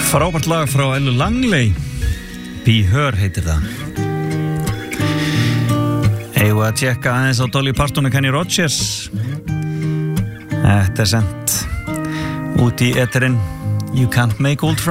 Frábært lag frá Ellu Langley, Be Her heitir það. Eigum að tjekka aðeins á Dolly Parton og Kenny Rogers. Þetta sendt út í eterinn. You can't make old friends.